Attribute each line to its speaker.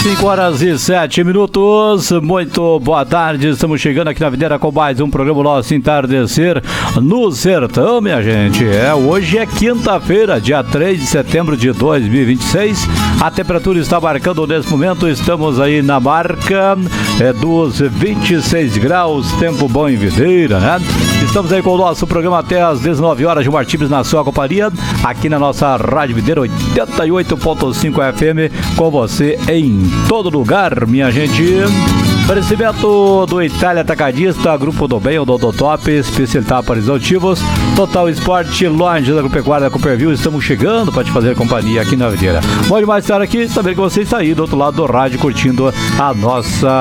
Speaker 1: 5h07. Muito boa tarde, estamos chegando aqui na Videira com mais um programa Nosso Entardecer no Sertão, minha gente. Hoje é quinta-feira, dia 3 de setembro de 2026. A temperatura está marcando nesse momento, estamos aí na marca dos 26 graus, tempo bom em Videira, né? Estamos aí com o nosso programa até às 19 horas, Gilmar Tibes na sua companhia, aqui na nossa Rádio Videira 88.5 FM, com você em todo lugar, minha gente. Oferecimento do Itália Atacadista, Grupo do Bem, o Dodotop, Especialidade para exaustivos, Total Esporte, Loja da Agropecuária da Cooperville. Estamos chegando para te fazer companhia aqui na Videira. Pode mais estar aqui, saber que você está aí do outro lado do rádio curtindo a nossa